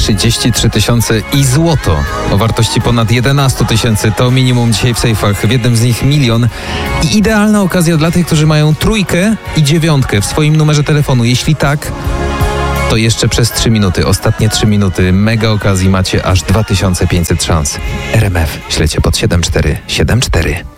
33 tysiące i złoto o wartości ponad 11 tysięcy. To minimum dzisiaj w sejfach. W jednym z nich 1 milion. I idealna okazja dla tych, którzy mają 3 i 9 w swoim numerze telefonu. Jeśli tak, to jeszcze przez 3 minuty, ostatnie 3 minuty mega okazji macie aż 2500 szans. RMF, śledźcie pod 7474.